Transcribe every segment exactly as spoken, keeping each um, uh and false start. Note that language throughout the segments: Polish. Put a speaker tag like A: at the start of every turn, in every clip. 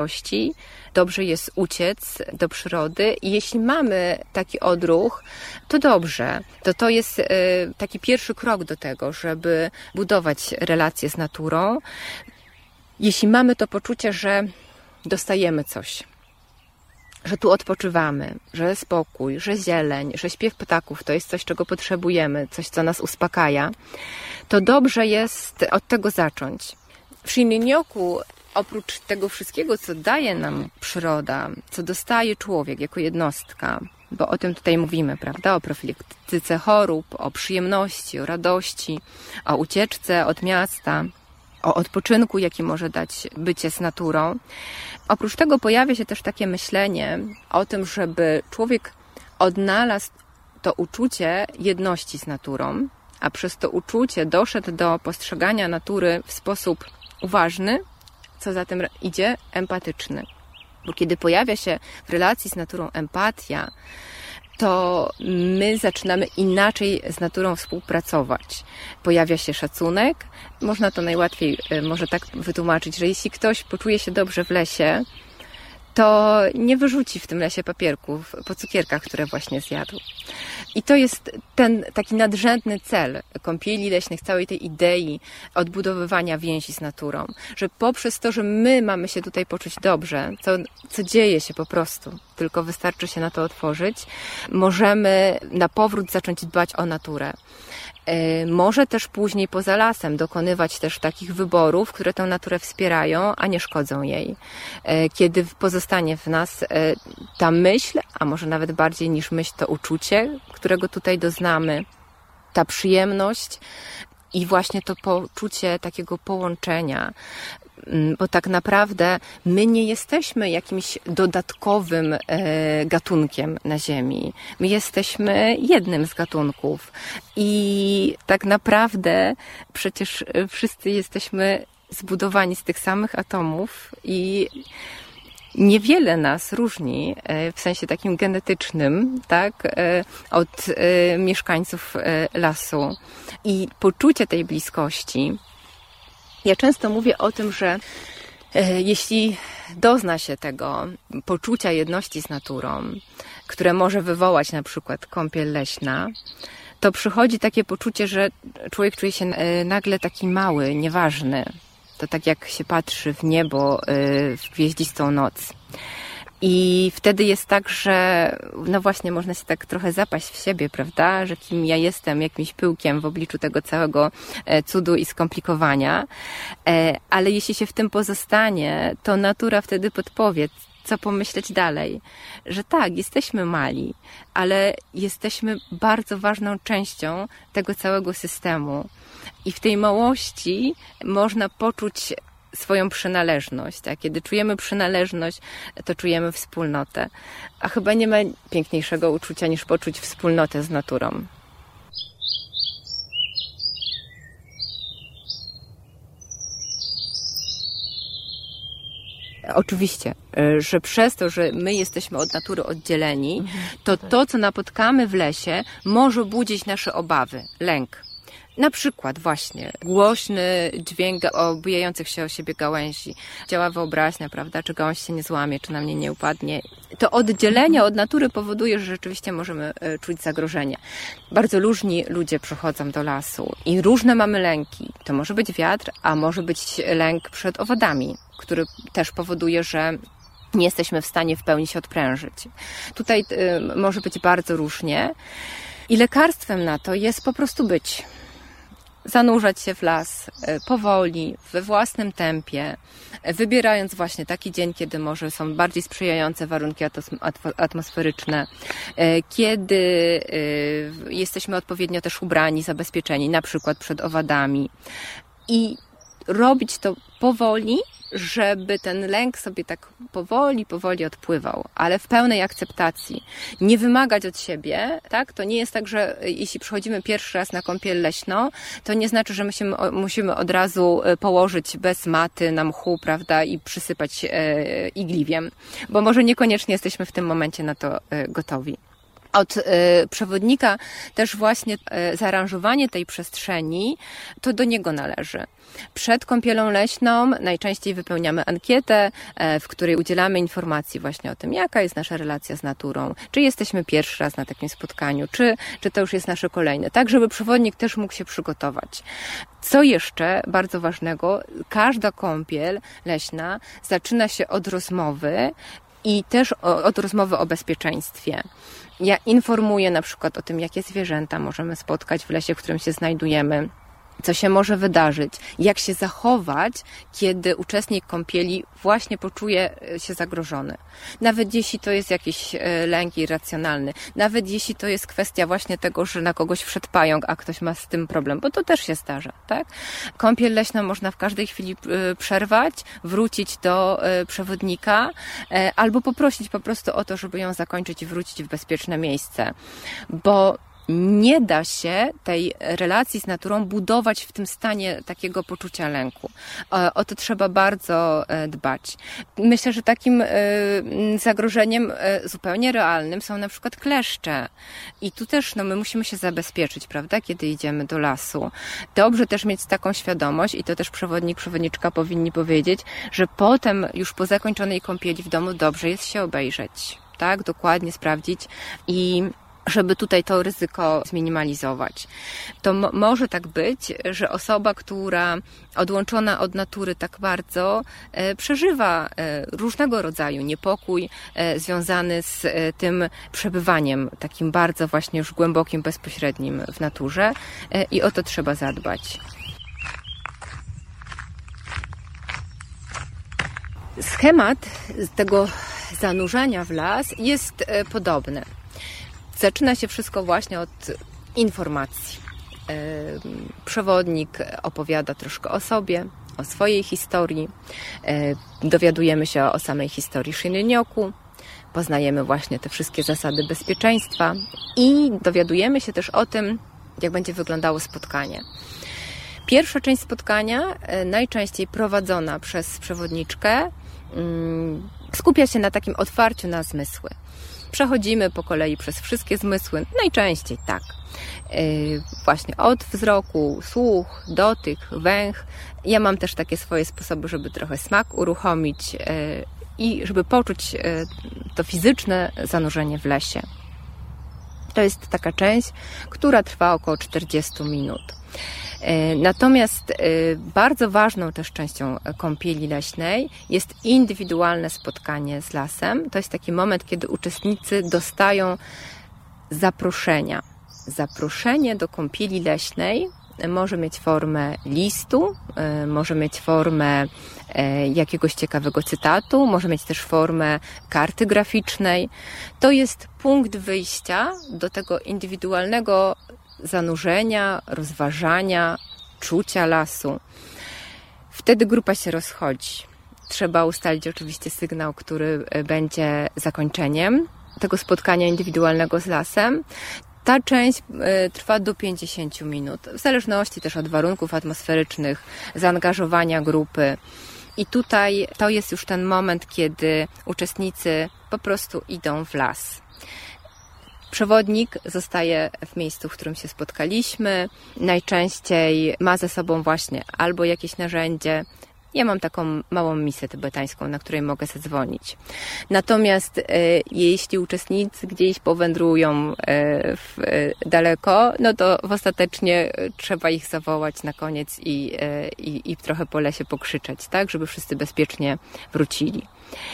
A: Dobrze jest uciec do przyrody i jeśli mamy taki odruch, to dobrze. To to jest taki pierwszy krok do tego, żeby budować relacje z naturą. Jeśli mamy to poczucie, że dostajemy coś, że tu odpoczywamy, że spokój, że zieleń, że śpiew ptaków to jest coś, czego potrzebujemy, coś, co nas uspokaja, to dobrze jest od tego zacząć. W Shinrin-yoku oprócz tego wszystkiego, co daje nam przyroda, co dostaje człowiek jako jednostka, bo o tym tutaj mówimy, prawda? O profilaktyce chorób, o przyjemności, o radości, o ucieczce od miasta, o odpoczynku, jaki może dać bycie z naturą. Oprócz tego pojawia się też takie myślenie o tym, żeby człowiek odnalazł to uczucie jedności z naturą, a przez to uczucie doszedł do postrzegania natury w sposób uważny, co za tym idzie, empatyczny. Bo kiedy pojawia się w relacji z naturą empatia, to my zaczynamy inaczej z naturą współpracować. Pojawia się szacunek. Można to najłatwiej może tak wytłumaczyć, że jeśli ktoś poczuje się dobrze w lesie, to nie wyrzuci w tym lesie papierków po cukierkach, które właśnie zjadł. I to jest ten taki nadrzędny cel kąpieli leśnych, całej tej idei odbudowywania więzi z naturą, że poprzez to, że my mamy się tutaj poczuć dobrze, co, co dzieje się po prostu, tylko wystarczy się na to otworzyć, możemy na powrót zacząć dbać o naturę. Może też później poza lasem dokonywać też takich wyborów, które tę naturę wspierają, a nie szkodzą jej. Kiedy pozostanie w nas ta myśl, a może nawet bardziej niż myśl, to uczucie, którego tutaj doznamy, ta przyjemność i właśnie to poczucie takiego połączenia, bo tak naprawdę my nie jesteśmy jakimś dodatkowym gatunkiem na Ziemi. My jesteśmy jednym z gatunków i tak naprawdę przecież wszyscy jesteśmy zbudowani z tych samych atomów i niewiele nas różni w sensie takim genetycznym, tak, od mieszkańców lasu. I poczucie tej bliskości. Ja często mówię o tym, że jeśli dozna się tego poczucia jedności z naturą, które może wywołać na przykład kąpiel leśna, to przychodzi takie poczucie, że człowiek czuje się nagle taki mały, nieważny. To tak jak się patrzy w niebo w gwieździstą noc. I wtedy jest tak, że no właśnie można się tak trochę zapaść w siebie, prawda? Że kim ja jestem, jakimś pyłkiem w obliczu tego całego cudu i skomplikowania. Ale jeśli się w tym pozostanie, to natura wtedy podpowie, co pomyśleć dalej. Że tak, jesteśmy mali, ale jesteśmy bardzo ważną częścią tego całego systemu. I w tej małości można poczuć swoją przynależność. A kiedy czujemy przynależność, to czujemy wspólnotę. A chyba nie ma piękniejszego uczucia niż poczuć wspólnotę z naturą. Oczywiście, że przez to, że my jesteśmy od natury oddzieleni, to to, co napotkamy w lesie, może budzić nasze obawy, lęk. Na przykład właśnie głośny dźwięk obijających się o siebie gałęzi. Działa wyobraźnia, prawda? Czy gałąź się nie złamie, czy na mnie nie upadnie. To oddzielenie od natury powoduje, że rzeczywiście możemy czuć zagrożenie. Bardzo różni ludzie przychodzą do lasu i różne mamy lęki. To może być wiatr, a może być lęk przed owadami, który też powoduje, że nie jesteśmy w stanie w pełni się odprężyć. Tutaj y, może być bardzo różnie. I lekarstwem na to jest po prostu być. Zanurzać się w las powoli, we własnym tempie, wybierając właśnie taki dzień, kiedy może są bardziej sprzyjające warunki atmosferyczne, kiedy jesteśmy odpowiednio też ubrani, zabezpieczeni, na przykład przed owadami. I robić to powoli, żeby ten lęk sobie tak powoli, powoli odpływał, ale w pełnej akceptacji. Nie wymagać od siebie, tak? To nie jest tak, że jeśli przychodzimy pierwszy raz na kąpiel leśną, to nie znaczy, że musimy, musimy od razu położyć bez maty na mchu, prawda, i przysypać e, igliwiem, bo może niekoniecznie jesteśmy w tym momencie na to e, gotowi. od y, przewodnika też właśnie y, zaaranżowanie tej przestrzeni, to do niego należy. Przed kąpielą leśną najczęściej wypełniamy ankietę, y, w której udzielamy informacji właśnie o tym, jaka jest nasza relacja z naturą, czy jesteśmy pierwszy raz na takim spotkaniu, czy, czy to już jest nasze kolejne, tak żeby przewodnik też mógł się przygotować. Co jeszcze bardzo ważnego, każda kąpiel leśna zaczyna się od rozmowy i też od rozmowy o bezpieczeństwie. Ja informuję na przykład o tym, jakie zwierzęta możemy spotkać w lesie, w którym się znajdujemy, co się może wydarzyć, jak się zachować, kiedy uczestnik kąpieli właśnie poczuje się zagrożony. Nawet jeśli to jest jakiś lęk irracjonalny, nawet jeśli to jest kwestia właśnie tego, że na kogoś wszedł pająk, a ktoś ma z tym problem, bo to też się zdarza, tak? Kąpiel leśną można w każdej chwili przerwać, wrócić do przewodnika albo poprosić po prostu o to, żeby ją zakończyć i wrócić w bezpieczne miejsce, bo nie da się tej relacji z naturą budować w tym stanie takiego poczucia lęku. O to trzeba bardzo dbać. Myślę, że takim zagrożeniem zupełnie realnym są na przykład kleszcze. I tu też no, my musimy się zabezpieczyć, prawda, kiedy idziemy do lasu. Dobrze też mieć taką świadomość i to też przewodnik, przewodniczka powinni powiedzieć, że potem już po zakończonej kąpieli w domu dobrze jest się obejrzeć, tak, dokładnie sprawdzić i żeby tutaj to ryzyko zminimalizować. To m- może tak być, że osoba, która odłączona od natury tak bardzo e, przeżywa e, różnego rodzaju niepokój e, związany z e, tym przebywaniem takim bardzo właśnie już głębokim, bezpośrednim w naturze e, i o to trzeba zadbać. Schemat tego zanurzania w las jest e, podobny. Zaczyna się wszystko właśnie od informacji. Przewodnik opowiada troszkę o sobie, o swojej historii. Dowiadujemy się o samej historii Shinrin-yoku. Poznajemy właśnie te wszystkie zasady bezpieczeństwa i dowiadujemy się też o tym, jak będzie wyglądało spotkanie. Pierwsza część spotkania, najczęściej prowadzona przez przewodniczkę, skupia się na takim otwarciu na zmysły. Przechodzimy po kolei przez wszystkie zmysły, najczęściej tak. Yy, właśnie od wzroku, słuch, dotyk, węch. Ja mam też takie swoje sposoby, żeby trochę smak uruchomić yy, i żeby poczuć yy, to fizyczne zanurzenie w lesie. To jest taka część, która trwa około czterdzieści minut. Natomiast bardzo ważną też częścią kąpieli leśnej jest indywidualne spotkanie z lasem. To jest taki moment, kiedy uczestnicy dostają zaproszenia. Zaproszenie do kąpieli leśnej może mieć formę listu, może mieć formę jakiegoś ciekawego cytatu, może mieć też formę karty graficznej. To jest punkt wyjścia do tego indywidualnego zanurzenia, rozważania, czucia lasu. Wtedy grupa się rozchodzi. Trzeba ustalić oczywiście sygnał, który będzie zakończeniem tego spotkania indywidualnego z lasem. Ta część trwa do pięćdziesiąt minut, w zależności też od warunków atmosferycznych, zaangażowania grupy. I tutaj to jest już ten moment, kiedy uczestnicy po prostu idą w las. Przewodnik zostaje w miejscu, w którym się spotkaliśmy. Najczęściej ma ze sobą właśnie albo jakieś narzędzie. Ja mam taką małą misę tybetańską, na której mogę zadzwonić. Natomiast e, jeśli uczestnicy gdzieś powędrują e, w, e, daleko, no to ostatecznie trzeba ich zawołać na koniec i, e, i, i trochę po lesie pokrzyczeć, tak, żeby wszyscy bezpiecznie wrócili.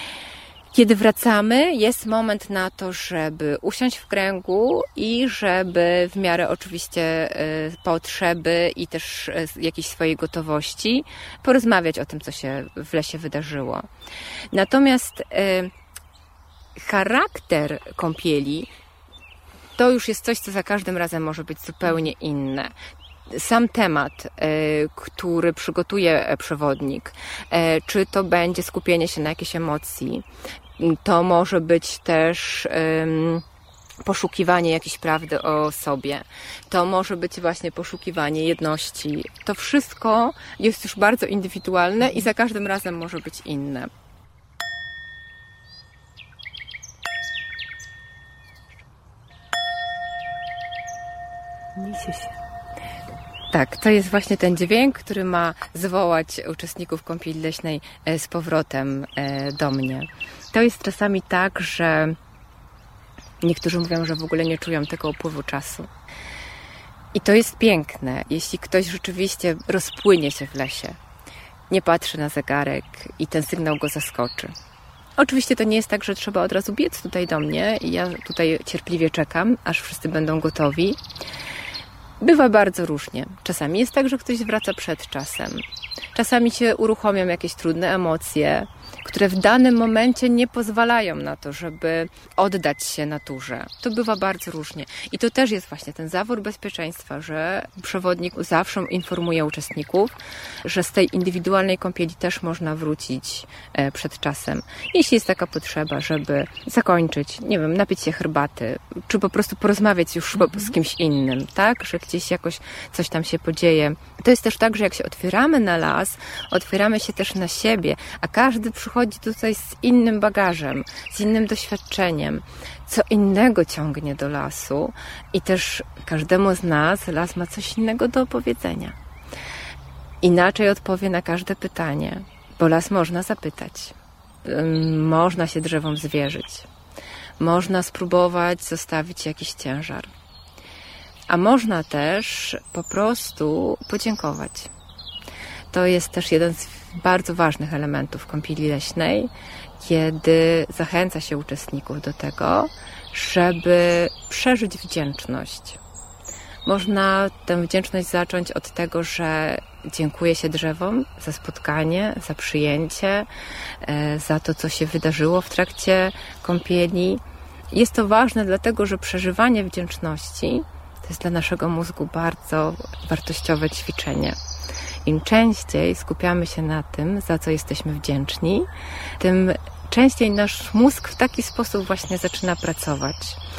A: Kiedy wracamy, jest moment na to, żeby usiąść w kręgu i żeby w miarę oczywiście potrzeby i też jakiejś swojej gotowości porozmawiać o tym, co się w lesie wydarzyło. Natomiast charakter kąpieli to już jest coś, co za każdym razem może być zupełnie inne. Sam temat, który przygotuje przewodnik, czy to będzie skupienie się na jakiejś emocji, to może być też poszukiwanie jakiejś prawdy o sobie, to może być właśnie poszukiwanie jedności. To wszystko jest już bardzo indywidualne i za każdym razem może być inne.
B: Chwalicie się.
A: Tak, to jest właśnie ten dźwięk, który ma zwołać uczestników kąpieli leśnej z powrotem do mnie. To jest czasami tak, że niektórzy mówią, że w ogóle nie czują tego upływu czasu. I to jest piękne, jeśli ktoś rzeczywiście rozpłynie się w lesie, nie patrzy na zegarek i ten sygnał go zaskoczy. Oczywiście to nie jest tak, że trzeba od razu biec tutaj do mnie i ja tutaj cierpliwie czekam, aż wszyscy będą gotowi. Bywa bardzo różnie. Czasami jest tak, że ktoś wraca przed czasem. Czasami się uruchomią jakieś trudne emocje, które w danym momencie nie pozwalają na to, żeby oddać się naturze. To bywa bardzo różnie. I to też jest właśnie ten zawór bezpieczeństwa, że przewodnik zawsze informuje uczestników, że z tej indywidualnej kąpieli też można wrócić przed czasem. Jeśli jest taka potrzeba, żeby zakończyć, nie wiem, napić się herbaty, czy po prostu porozmawiać już mhm. z kimś innym, tak? Że gdzieś jakoś coś tam się podzieje. To jest też tak, że jak się otwieramy na las, otwieramy się też na siebie, a każdy przychodzi tutaj z innym bagażem, z innym doświadczeniem, co innego ciągnie do lasu i też każdemu z nas las ma coś innego do opowiedzenia. Inaczej odpowie na każde pytanie, bo las można zapytać, można się drzewom zwierzyć, można spróbować zostawić jakiś ciężar, a można też po prostu podziękować. To jest też jeden z bardzo ważnych elementów kąpieli leśnej, kiedy zachęca się uczestników do tego, żeby przeżyć wdzięczność. Można tę wdzięczność zacząć od tego, że dziękuję się drzewom za spotkanie, za przyjęcie, za to, co się wydarzyło w trakcie kąpieli. Jest to ważne dlatego, że przeżywanie wdzięczności to jest dla naszego mózgu bardzo wartościowe ćwiczenie. Im częściej skupiamy się na tym, za co jesteśmy wdzięczni, tym częściej nasz mózg w taki sposób właśnie zaczyna pracować.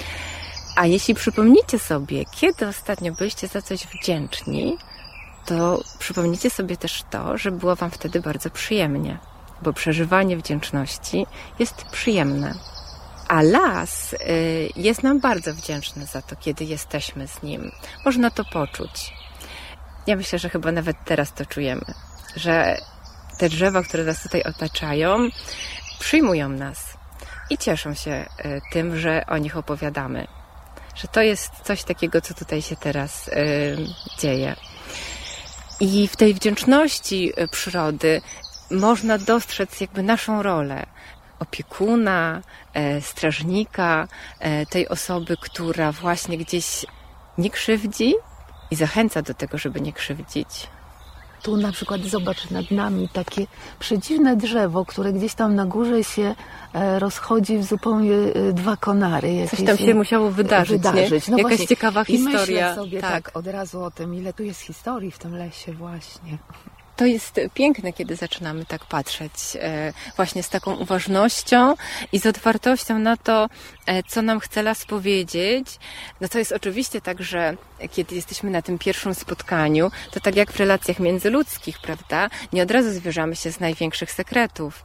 A: A jeśli przypomnicie sobie, kiedy ostatnio byliście za coś wdzięczni, to przypomnijcie sobie też to, że było wam wtedy bardzo przyjemnie, bo przeżywanie wdzięczności jest przyjemne. A las jest nam bardzo wdzięczny za to, kiedy jesteśmy z nim. Można to poczuć. Ja myślę, że chyba nawet teraz to czujemy, że te drzewa, które nas tutaj otaczają, przyjmują nas i cieszą się tym, że o nich opowiadamy. Że to jest coś takiego, co tutaj się teraz yy, dzieje. I w tej wdzięczności przyrody można dostrzec jakby naszą rolę opiekuna, e, strażnika, e, tej osoby, która właśnie gdzieś nie krzywdzi i zachęca do tego, żeby nie krzywdzić.
B: Tu na przykład zobacz nad nami takie przedziwne drzewo, które gdzieś tam na górze się rozchodzi w zupełnie dwa konary.
A: Jakieś Coś tam się musiało wydarzyć, wydarzyć. No jakaś właśnie, ciekawa historia.
B: I myślę sobie tak. tak od razu o tym, ile tu jest historii w tym lesie właśnie.
A: To jest piękne, kiedy zaczynamy tak patrzeć, właśnie z taką uważnością i z otwartością na to, co nam chce las powiedzieć. No to jest oczywiście tak, że kiedy jesteśmy na tym pierwszym spotkaniu, to tak jak w relacjach międzyludzkich, prawda, nie od razu zwierzamy się z największych sekretów.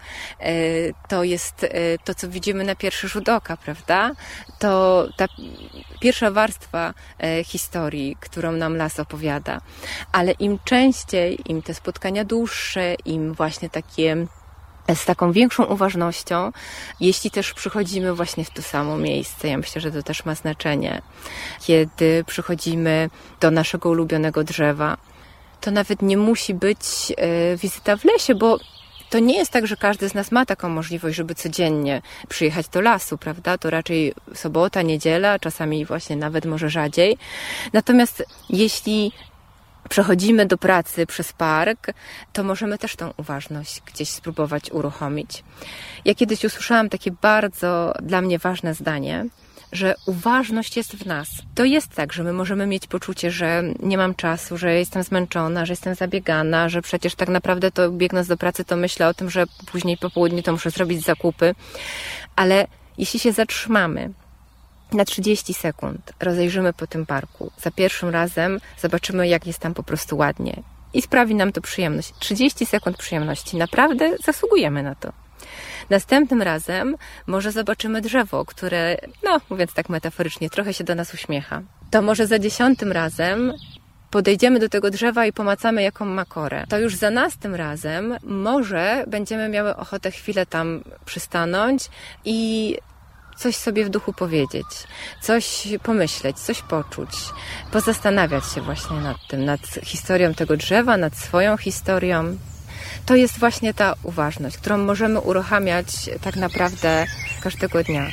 A: To jest to, co widzimy na pierwszy rzut oka, prawda? To ta pierwsza warstwa historii, którą nam las opowiada. Ale im częściej, im te spotkania dłuższe, im właśnie takie z taką większą uważnością, jeśli też przychodzimy właśnie w to samo miejsce, ja myślę, że to też ma znaczenie, kiedy przychodzimy do naszego ulubionego drzewa, to nawet nie musi być wizyta w lesie, bo to nie jest tak, że każdy z nas ma taką możliwość, żeby codziennie przyjechać do lasu, prawda? To raczej sobota, niedziela, czasami właśnie nawet może rzadziej. Natomiast jeśli przechodzimy do pracy przez park, to możemy też tą uważność gdzieś spróbować uruchomić. Ja kiedyś usłyszałam takie bardzo dla mnie ważne zdanie, że uważność jest w nas. To jest tak, że my możemy mieć poczucie, że nie mam czasu, że jestem zmęczona, że jestem zabiegana, że przecież tak naprawdę to biegnąc do pracy, to myślę o tym, że później po południu to muszę zrobić zakupy. Ale jeśli się zatrzymamy na trzydzieści sekund, rozejrzymy po tym parku, za pierwszym razem zobaczymy, jak jest tam po prostu ładnie i sprawi nam to przyjemność. trzydzieści sekund przyjemności. Naprawdę zasługujemy na to. Następnym razem może zobaczymy drzewo, które, no mówiąc tak metaforycznie, trochę się do nas uśmiecha. To może za dziesiątym razem podejdziemy do tego drzewa i pomacamy, jaką ma korę. To już za następnym razem może będziemy miały ochotę chwilę tam przystanąć i coś sobie w duchu powiedzieć, coś pomyśleć, coś poczuć, pozastanawiać się właśnie nad tym, nad historią tego drzewa, nad swoją historią. To jest właśnie ta uważność, którą możemy uruchamiać tak naprawdę każdego dnia.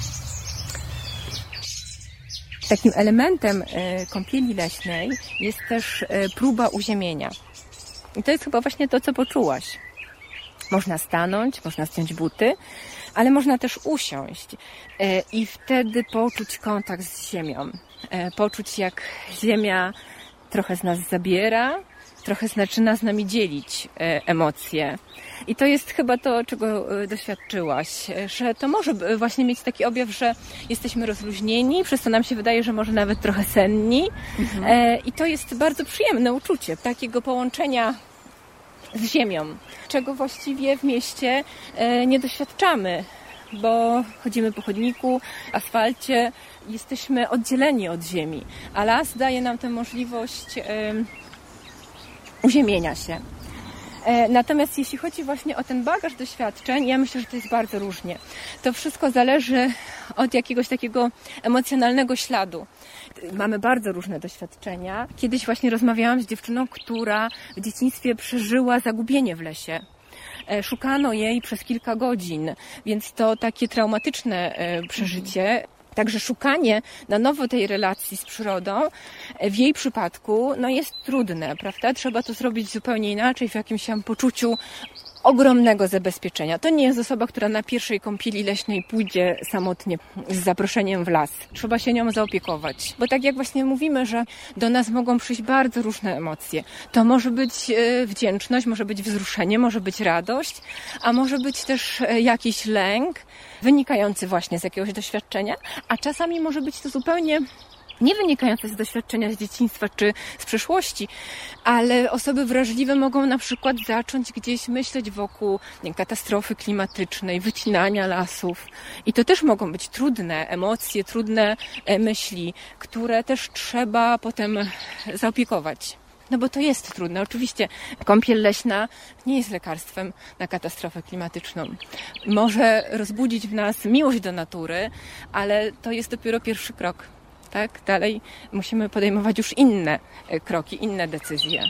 A: Takim elementem kąpieli leśnej jest też próba uziemienia. I to jest chyba właśnie to, co poczułaś. Można stanąć, można zdjąć buty, ale można też usiąść i wtedy poczuć kontakt z ziemią. Poczuć, jak ziemia trochę z nas zabiera, trochę zaczyna z nami dzielić emocje. I to jest chyba to, czego doświadczyłaś, że to może właśnie mieć taki objaw, że jesteśmy rozluźnieni, przez co nam się wydaje, że może nawet trochę senni. Mhm. I to jest bardzo przyjemne uczucie takiego połączenia z ziemią, czego właściwie w mieście nie doświadczamy, bo chodzimy po chodniku, asfalcie, jesteśmy oddzieleni od ziemi, a las daje nam tę możliwość uziemienia się. Natomiast jeśli chodzi właśnie o ten bagaż doświadczeń, ja myślę, że to jest bardzo różnie. To wszystko zależy od jakiegoś takiego emocjonalnego śladu. Mamy bardzo różne doświadczenia. Kiedyś właśnie rozmawiałam z dziewczyną, która w dzieciństwie przeżyła zagubienie w lesie. Szukano jej przez kilka godzin, więc to takie traumatyczne przeżycie. Także szukanie na nowo tej relacji z przyrodą w jej przypadku no jest trudne, prawda? Trzeba to zrobić zupełnie inaczej, w jakimś tam poczuciu ogromnego zabezpieczenia. To nie jest osoba, która na pierwszej kąpieli leśnej pójdzie samotnie z zaproszeniem w las. Trzeba się nią zaopiekować. Bo tak jak właśnie mówimy, że do nas mogą przyjść bardzo różne emocje. To może być wdzięczność, może być wzruszenie, może być radość, a może być też jakiś lęk wynikający właśnie z jakiegoś doświadczenia, a czasami może być to zupełnie nie wynikające z doświadczenia z dzieciństwa czy z przeszłości, ale osoby wrażliwe mogą na przykład zacząć gdzieś myśleć wokół nie, katastrofy klimatycznej, wycinania lasów. I to też mogą być trudne emocje, trudne myśli, które też trzeba potem zaopiekować. No bo to jest trudne. Oczywiście kąpiel leśna nie jest lekarstwem na katastrofę klimatyczną. Może rozbudzić w nas miłość do natury, ale to jest dopiero pierwszy krok. Tak? Dalej musimy podejmować już inne kroki, inne decyzje.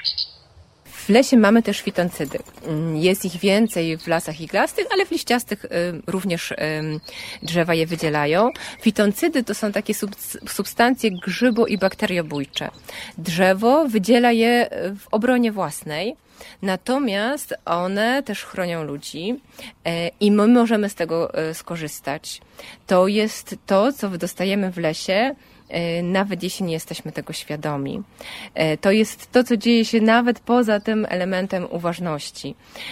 A: W lesie mamy też fitoncydy. Jest ich więcej w lasach iglastych, ale w liściastych również drzewa je wydzielają. Fitoncydy to są takie substancje grzybo- i bakteriobójcze. Drzewo wydziela je w obronie własnej. Natomiast one też chronią ludzi i my możemy z tego skorzystać. To jest to, co wydostajemy w lesie, nawet jeśli nie jesteśmy tego świadomi. To jest to, co dzieje się nawet poza tym elementem uważności.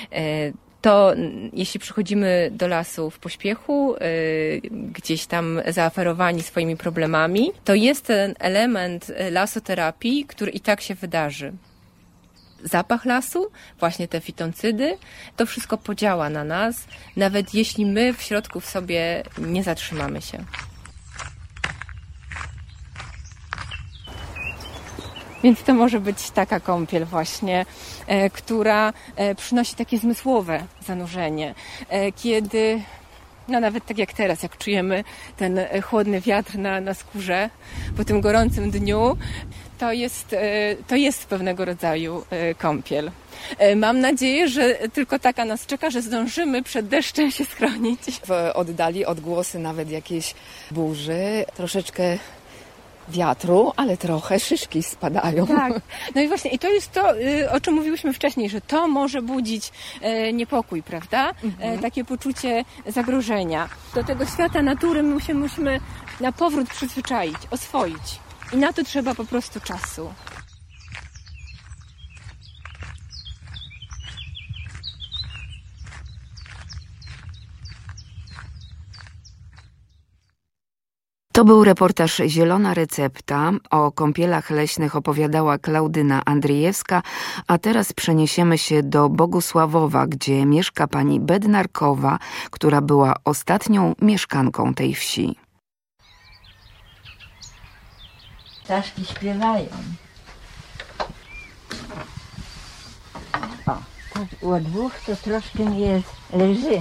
A: To jeśli przychodzimy do lasu w pośpiechu, gdzieś tam zaaferowani swoimi problemami, to jest ten element lasoterapii, który i tak się wydarzy. Zapach lasu, właśnie te fitoncydy, to wszystko podziała na nas, nawet jeśli my w środku w sobie nie zatrzymamy się. Więc to może być taka kąpiel właśnie, e, która e, przynosi takie zmysłowe zanurzenie, e, kiedy, no nawet tak jak teraz, jak czujemy ten chłodny wiatr na, na skórze po tym gorącym dniu, to jest, e, to jest pewnego rodzaju e, kąpiel. E, mam nadzieję, że tylko taka nas czeka, że zdążymy przed deszczem się schronić.
C: W oddali odgłosy nawet jakiejś burzy, troszeczkę wiatru, ale trochę szyszki spadają.
A: Tak. No i właśnie, i to jest to, o czym mówiłyśmy wcześniej, że to może budzić niepokój, prawda? Mhm. Takie poczucie zagrożenia. Do tego świata natury my się musimy na powrót przyzwyczaić, oswoić. I na to trzeba po prostu czasu.
D: To był reportaż Zielona Recepta. O kąpielach leśnych opowiadała Klaudyna Andrzejewska, a teraz przeniesiemy się do Bogusławowa, gdzie mieszka pani Bednarkowa, która była ostatnią mieszkanką tej wsi.
E: Ptaszki śpiewają. O, tak u dwóch to troszkę mi jest leży.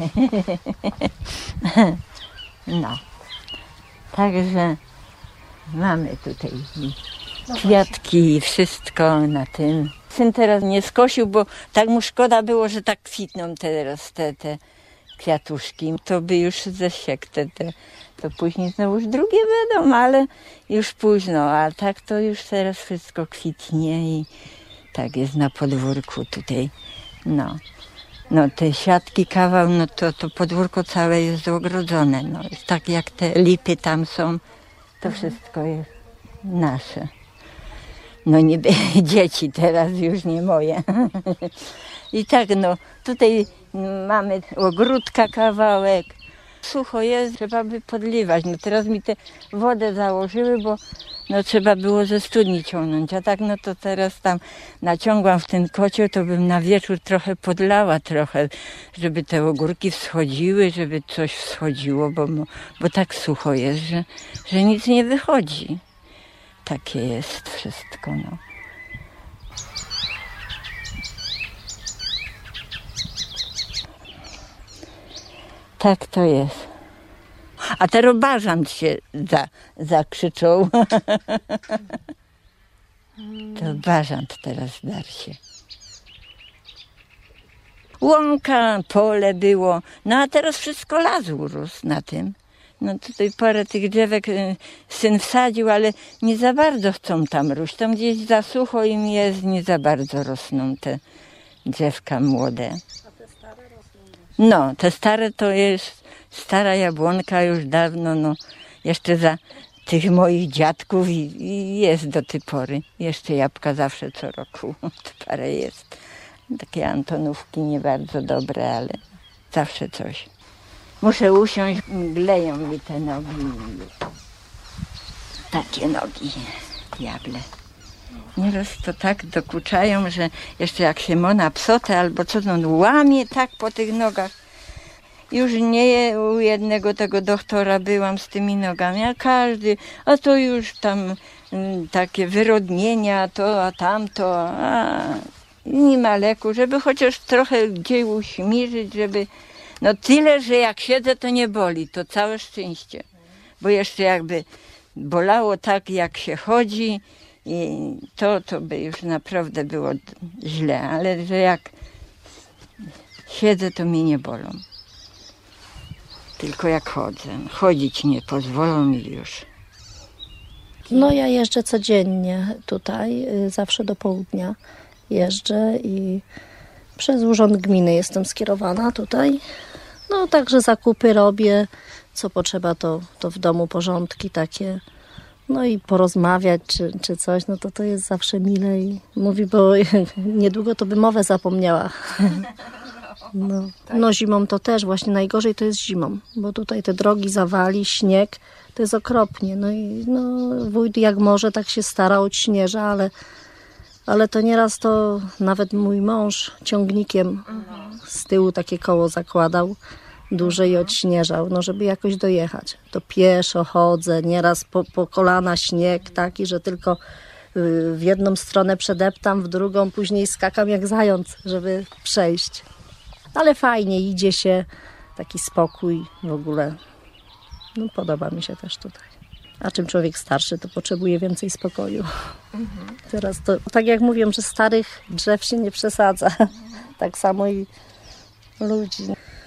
E: No. Także mamy tutaj kwiatki i wszystko na tym. Syn teraz nie skosił, bo tak mu szkoda było, że tak kwitną teraz te, te kwiatuszki. To by już zesiekł te, te, to później znowu już drugie będą, ale już późno. A tak to już teraz wszystko kwitnie i tak jest na podwórku tutaj. No. No te siatki kawał, no to, to podwórko całe jest ogrodzone. No, tak jak te lipy tam są, to wszystko jest nasze. No niby dzieci teraz już nie moje. I tak no, tutaj mamy ogródka kawałek. Sucho jest, trzeba by podliwać. No teraz mi te wodę założyły, bo no trzeba było ze studni ciągnąć. A tak no to teraz tam naciągłam w ten kocioł, to bym na wieczór trochę podlała trochę, żeby te ogórki wschodziły, żeby coś wschodziło, bo, bo tak sucho jest, że, że nic nie wychodzi. Takie jest wszystko, no. Tak to jest. A teraz bażant się za, zakrzyczał. To bażant teraz dar się. Łąka, pole było, no a teraz wszystko las urósł na tym. No tutaj parę tych drzewek syn wsadził, ale nie za bardzo chcą tam rósć. Tam gdzieś za sucho im jest, nie za bardzo rosną te drzewka młode. No, te stare to jest stara jabłonka już dawno, no jeszcze za tych moich dziadków i, i jest do tej pory. Jeszcze jabłka zawsze co roku, to parę jest. Takie Antonówki nie bardzo dobre, ale zawsze coś. Muszę usiąść, gleją mi te nogi. Takie nogi, diable. Nieraz to tak dokuczają, że jeszcze jak się mona psotę albo co, no łamie tak po tych nogach. Już nie u jednego tego doktora byłam z tymi nogami, a każdy, a to już tam m, takie wyrodnienia, a to, a tamto, a nie ma leku, żeby chociaż trochę gdzie uśmierzyć, żeby, no tyle, że jak siedzę, to nie boli, to całe szczęście, bo jeszcze jakby bolało tak, jak się chodzi, i to, to by już naprawdę było źle, ale że jak siedzę, to mnie nie bolą. Tylko jak chodzę. Chodzić nie pozwolą mi już.
F: No ja jeżdżę codziennie tutaj, zawsze do południa jeżdżę i przez urząd gminy jestem skierowana tutaj. No także zakupy robię, co potrzeba to, to w domu porządki takie. No i porozmawiać czy, czy coś, no to to jest zawsze mile i mówi, bo niedługo to by mowę zapomniała. No, no zimą to też, właśnie najgorzej to jest zimą, bo tutaj te drogi zawali, śnieg, to jest okropnie. No i no, wójt jak może tak się stara, odśnieża, ale, ale to nieraz to nawet mój mąż ciągnikiem z tyłu takie koło zakładał duże i odśnieżał, no żeby jakoś dojechać. To pieszo chodzę, nieraz po, po kolana śnieg taki, że tylko w jedną stronę przedeptam, w drugą później skakam jak zając, żeby przejść. Ale fajnie, idzie się, taki spokój w ogóle. No podoba mi się też tutaj. A czym człowiek starszy, to potrzebuje więcej spokoju. Mhm. Teraz to, tak jak mówią, że starych drzew się nie przesadza. Tak samo i ludzi.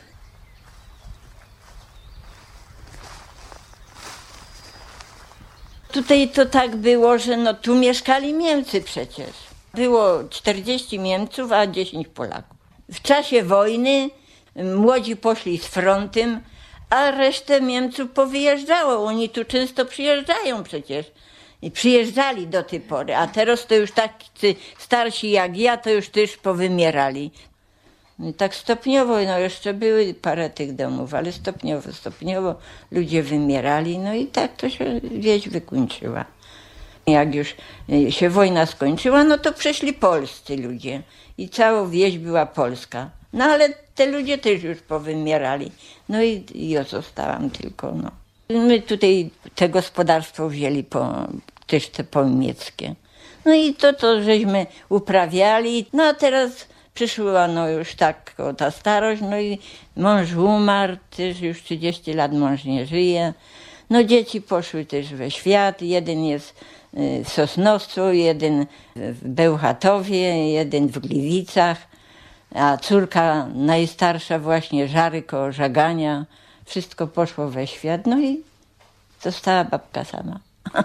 E: Tutaj to tak było, że no tu mieszkali Niemcy przecież. Było czterdziestu Niemców, a dziesięciu Polaków. W czasie wojny młodzi poszli z frontem, a resztę Niemców powyjeżdżało. Oni tu często przyjeżdżają przecież. I przyjeżdżali do tej pory, a teraz to już tacy starsi jak ja, to już też powymierali. I tak stopniowo, no jeszcze były parę tych domów, ale stopniowo, stopniowo ludzie wymierali, no i tak to się wieś wykończyła. Jak już się wojna skończyła, no to przyszli polscy ludzie i cała wieś była polska. No ale te ludzie też już powymierali, no i ja zostałam tylko, no. My tutaj te gospodarstwo wzięli po, też te po niemieckie. No i to, to żeśmy uprawiali, no a teraz przyszła no już tak o, ta starość, no i mąż umarł, też już trzydzieści lat mąż nie żyje. No dzieci poszły też we świat, jeden jest w Sosnowcu, jeden w Bełchatowie, jeden w Gliwicach, a córka najstarsza właśnie Żary koło Żagania. Wszystko poszło we świat, no i została babka sama.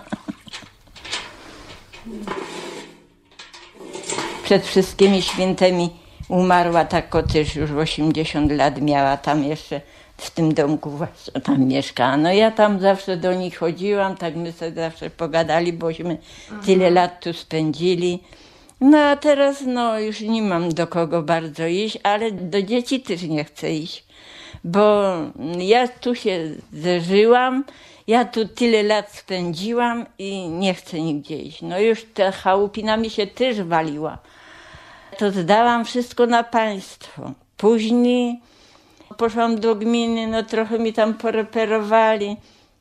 E: Przed wszystkimi świętymi umarła, tak też już osiemdziesiąt lat miała, tam jeszcze w tym domku właśnie tam mieszkała. No ja tam zawsze do nich chodziłam, tak my sobie zawsze pogadali, bośmy tyle lat tu spędzili. No a teraz no już nie mam do kogo bardzo iść, ale do dzieci też nie chcę iść, bo ja tu się zeżyłam, ja tu tyle lat spędziłam i nie chcę nigdzie iść. No już ta chałupina mi się też waliła. To zdałam wszystko na państwo. Później poszłam do gminy, no trochę mi tam poreperowali.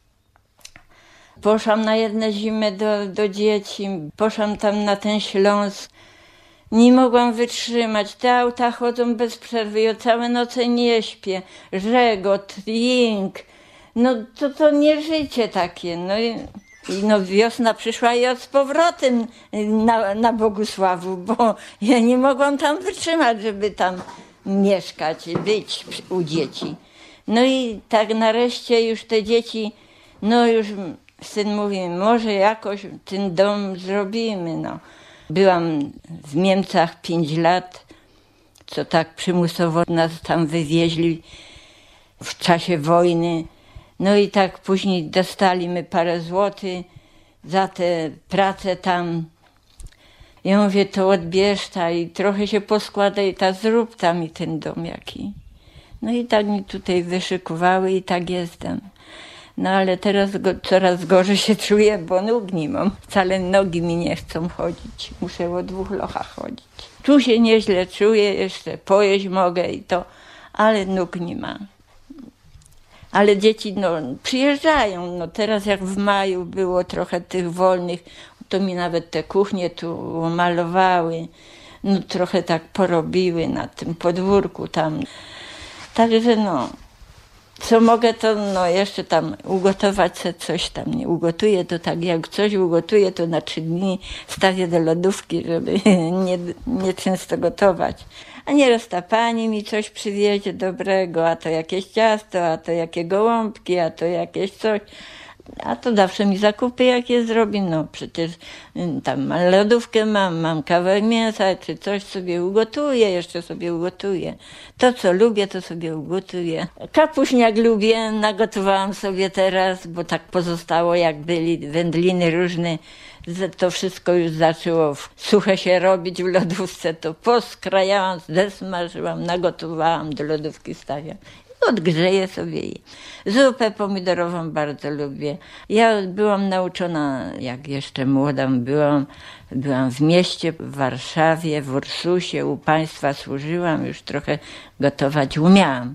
E: Poszłam na jedne zimy do, do dzieci, poszłam tam na ten Śląsk. Nie mogłam wytrzymać, te auta chodzą bez przerwy, ja całe noce nie śpię, żegot, jęk. No to, to nie życie takie. No i, i no wiosna przyszła i od z powrotem na, na Bogusławu, bo ja nie mogłam tam wytrzymać, żeby tam mieszkać, być u dzieci. No i tak nareszcie już te dzieci, no już syn mówi, może jakoś ten dom zrobimy, no. Byłam w Niemcach pięć lat, co tak przymusowo nas tam wywieźli w czasie wojny. No i tak później dostaliśmy parę złotych za tę pracę tam. Ja mówię, to odbierz ta i trochę się poskłada i ta zrób tam i ten dom jaki. No i tak mi tutaj wyszykowały i tak jestem. No ale teraz go, coraz gorzej się czuję, bo nóg nie mam. Wcale nogi mi nie chcą chodzić. Muszę o dwóch lochach chodzić. Tu się nieźle czuję, jeszcze pojeść mogę i to, ale nóg nie ma. Ale dzieci no, przyjeżdżają. No, teraz jak w maju było trochę tych wolnych, to mi nawet te kuchnie tu malowały. No, trochę tak porobiły na tym podwórku tam. Także no, co mogę, to no, jeszcze tam ugotować sobie coś tam. Nie ugotuję, to tak jak coś ugotuję, to na trzy dni stawię do lodówki, żeby nie, nie często gotować. A nieraz ta pani mi coś przywiezie dobrego, a to jakieś ciasto, a to jakie gołąbki, a to jakieś coś. A to zawsze mi zakupy jakie zrobi, no przecież tam mam lodówkę, mam, mam kawałek mięsa, czy coś sobie ugotuję, jeszcze sobie ugotuję. To co lubię, to sobie ugotuję. Kapuśniak lubię, nagotowałam sobie teraz, bo tak pozostało jak byli wędliny różne. To wszystko już zaczęło suche się robić w lodówce, to poskrajałam, zdesmażyłam, nagotowałam, do lodówki stawiam. Odgrzeję sobie i zupę pomidorową bardzo lubię. Ja byłam nauczona, jak jeszcze młoda byłam, byłam w mieście, w Warszawie, w Ursusie, u państwa służyłam, już trochę gotować umiałam.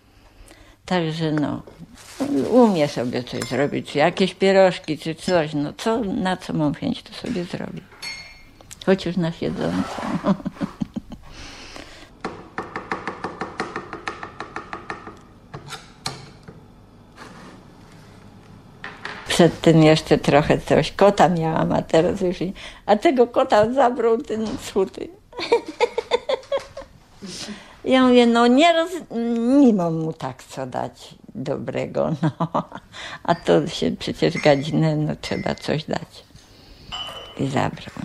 E: Także no, umiem sobie coś zrobić, czy jakieś pierożki, czy coś, no co, na co mam chęć, to sobie zrobię. Chociaż na siedząco. Przedtem jeszcze trochę coś, kota miałam, a teraz już nie. A tego kota zabrał ten schuty. Ja mówię, no nie, roz... nie mam mu tak co dać dobrego, no. A to się przecież gadzinę, no trzeba coś dać. I zabrał.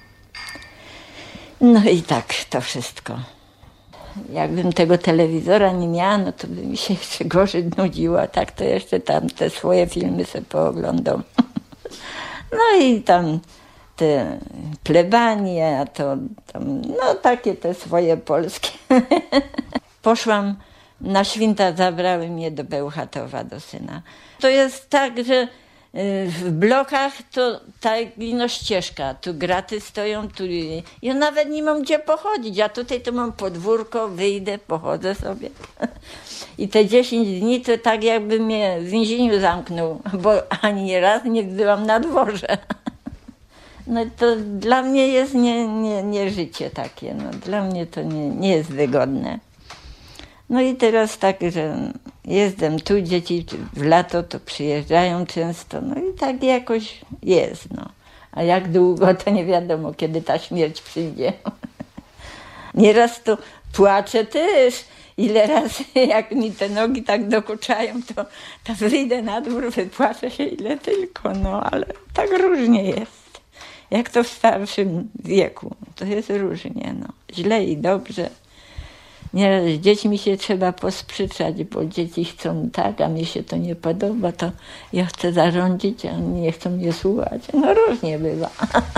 E: No i tak to wszystko. Jakbym tego telewizora nie miała, no to by mi się jeszcze gorzej nudziło. Tak to jeszcze tam te swoje filmy sobie pooglądam. No i tam te plebanie, a to tam, no takie te swoje polskie. Poszłam na święta, zabrały mnie do Bełchatowa, do syna. To jest tak, że w blokach to ta ino ścieżka, tu graty stoją, tu ja nawet nie mam gdzie pochodzić, a tutaj to mam podwórko, wyjdę, pochodzę sobie. I te dziesięć dni to tak jakby mnie w więzieniu zamknął, bo ani raz nie byłam na dworze. No to dla mnie jest nie, nie, nie życie takie, no dla mnie to nie, nie jest wygodne. No i teraz tak, że jestem tu, dzieci w lato to przyjeżdżają często, no i tak jakoś jest, no. A jak długo, to nie wiadomo, kiedy ta śmierć przyjdzie. Nieraz to płaczę też, ile razy jak mi te nogi tak dokuczają, to, to wyjdę na dwór, wypłaczę się ile tylko, no ale tak różnie jest. Jak to w starszym wieku, to jest różnie, no. Źle i dobrze. Nieraz z dziećmi się trzeba posprzyczać, bo dzieci chcą tak, a mi się to nie podoba, to ja chcę zarządzić, a oni nie chcą mnie słuchać. No różnie bywa.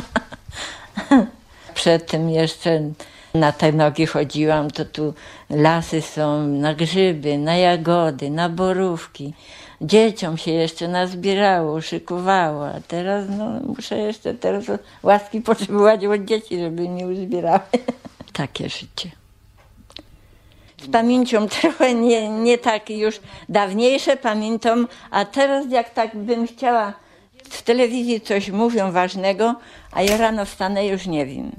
E: Przed tym jeszcze na te nogi chodziłam, to tu lasy są, na grzyby, na jagody, na borówki. Dzieciom się jeszcze nazbierało, szykowało, a teraz no muszę jeszcze teraz łaski potrzebować od dzieci, żeby mi uzbierały. Takie życie. Z pamięcią trochę nie, nie tak już dawniejsze pamiętam, a teraz jak tak bym chciała, w telewizji coś mówią ważnego, a ja rano wstanę już nie wiem.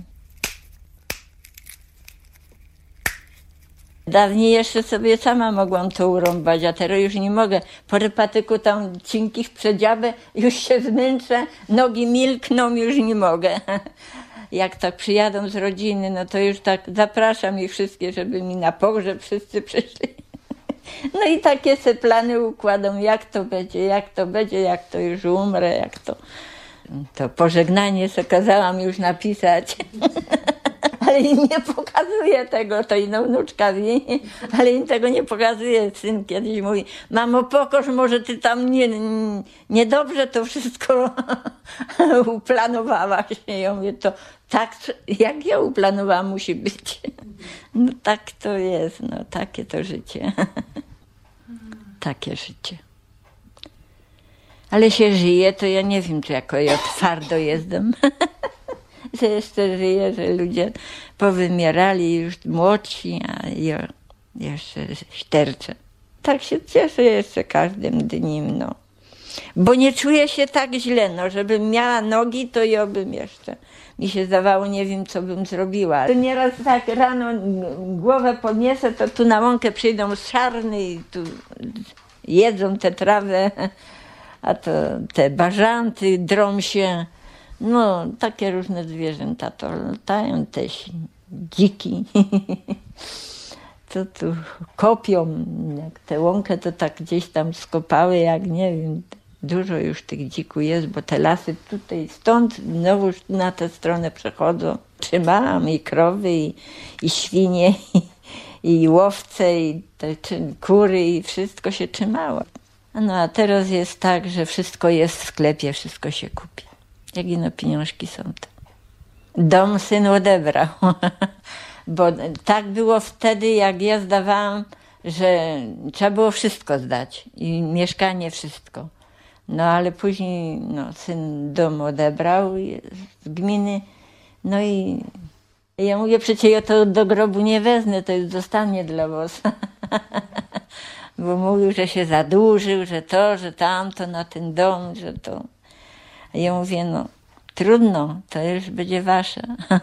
E: Dawniej jeszcze sobie sama mogłam to urąbać, a teraz już nie mogę. Po repatyku tam cinkich przedziabę, już się zmęczę, nogi milkną, już nie mogę. Jak tak przyjadą z rodziny, no to już tak zapraszam ich wszystkie, żeby mi na pogrzeb wszyscy przyszli. No i takie se plany układam, jak to będzie, jak to będzie, jak to już umrę, jak to... To pożegnanie se kazałam już napisać. Ale im nie pokazuję tego, to ino wnuczka wie, ale im tego nie pokazuje. Syn kiedyś mówi, mamo, pokaż, może ty tam nie, niedobrze to wszystko uplanowałaś. Ja mówię, to tak, jak ja uplanowałam, musi być. No tak to jest, no takie to życie. Takie życie. Ale się żyje, to ja nie wiem, czy jako ja twardo jestem. Że jeszcze żyję, że ludzie powymierali już młodsi, a ja jeszcze sterczę. Tak się cieszę jeszcze każdym dniem, no. Bo nie czuję się tak źle, no, żebym miała nogi, to ja bym jeszcze, mi się zdawało, nie wiem, co bym zrobiła. To nieraz tak rano głowę podniosę, to tu na łąkę przyjdą szarny i tu jedzą tę trawę, a to te bażanty drą się. No, takie różne zwierzęta to latają, też dziki. To tu kopią, jak tę łąkę to tak gdzieś tam skopały, jak nie wiem, dużo już tych dzików jest, bo te lasy tutaj, stąd znowu na tę stronę przechodzą. Trzymałam i krowy, i, i świnie, i, i łowce, i te czy, kury, i wszystko się trzymało. No a teraz jest tak, że wszystko jest w sklepie, wszystko się kupi. Jak ino pieniążki są to. Dom syn odebrał, bo tak było wtedy, jak ja zdawałam, że trzeba było wszystko zdać i mieszkanie, wszystko. No ale później no, syn dom odebrał z gminy, no i ja mówię, przecież ja to do grobu nie wezmę, to już zostanie dla was. Bo mówił, że się zadłużył, że to, że tamto na ten dom, że to... A ja mówię, no trudno, to już będzie wasze.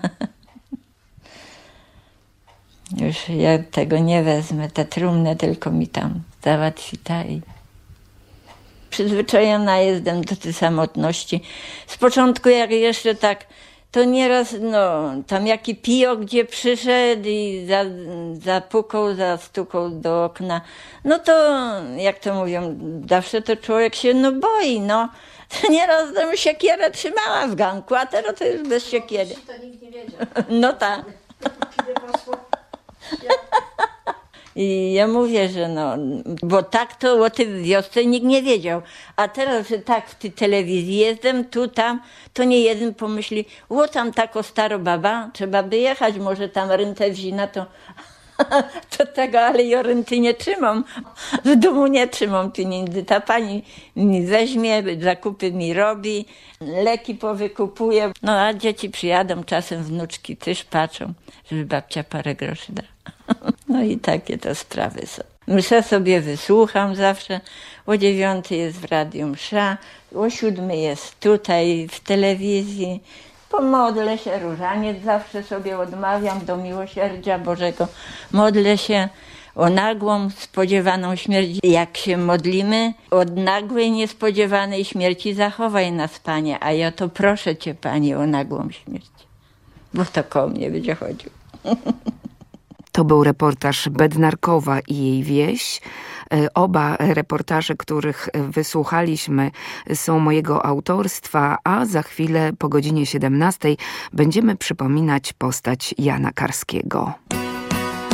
E: Już ja tego nie wezmę, tę trumnę tylko mi tam załatwi ta i... Przyzwyczajona jestem do tej samotności. Z początku jak jeszcze tak, to nieraz, no, tam jaki pijok gdzie przyszedł i za, zapukał, zastukał do okna, no to, jak to mówią, zawsze to człowiek się, no, boi, no. Nieraz tę siekierę trzymała w ganku, a teraz to już bez siekiery. No tak. I ja mówię, że no, bo tak to o tej wiosce nikt nie wiedział. A teraz, że tak w tej telewizji jestem, tu, tam, to nie jeden pomyśli, o tam tako staro baba, trzeba by jechać, może tam rentę wzi na to. To tego, ale ja renty nie trzymam. W domu nie trzymam pieniędzy. Ta pani mi weźmie, zakupy mi robi, leki powykupuje. No a dzieci przyjadą, czasem wnuczki też patrzą, żeby babcia parę groszy da. No i takie to sprawy są. Mszę sobie wysłucham zawsze. O dziewiątej jest w radiu msza, o siódmej jest tutaj w telewizji. Pomodlę się, różaniec zawsze sobie odmawiam do miłosierdzia Bożego. Modlę się o nagłą, spodziewaną śmierć. Jak się modlimy, od nagłej, niespodziewanej śmierci zachowaj nas, Panie. A ja to proszę Cię, Panie, o nagłą śmierć. Bo to koło mnie będzie chodził.
D: To był reportaż Bednarkowa i jej wieś. Oba reportaże, których wysłuchaliśmy, są mojego autorstwa, a za chwilę po godzinie siedemnastej będziemy przypominać postać Jana Karskiego.